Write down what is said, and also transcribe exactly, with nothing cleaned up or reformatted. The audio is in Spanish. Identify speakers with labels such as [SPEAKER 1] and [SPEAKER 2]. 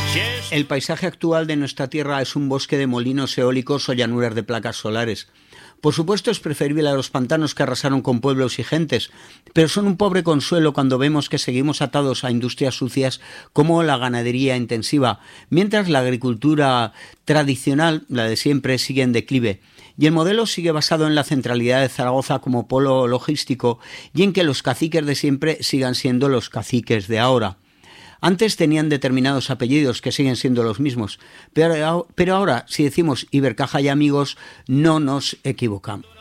[SPEAKER 1] El paisaje actual de nuestra tierra es un bosque de molinos eólicos o llanuras de placas solares. Por supuesto es preferible a los pantanos que arrasaron con pueblos y gentes, pero son un pobre consuelo cuando vemos que seguimos atados a industrias sucias como la ganadería intensiva, mientras la agricultura tradicional, la de siempre, sigue en declive. Y el modelo sigue basado en la centralidad de Zaragoza como polo logístico y en que los caciques de siempre sigan siendo los caciques de ahora. Antes tenían determinados apellidos que siguen siendo los mismos, pero, pero ahora, si decimos Ibercaja y Amigos, no nos equivocamos.